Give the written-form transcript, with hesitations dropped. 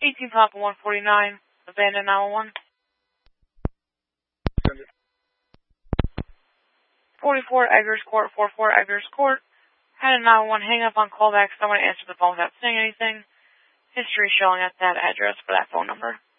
18 Papa 149, abandoned 911. Send it. 44 Eggers Court, 44 Eggers Court. Had a 911 hang up on callback. Someone answered the phone without saying anything. History showing at that address for that phone number.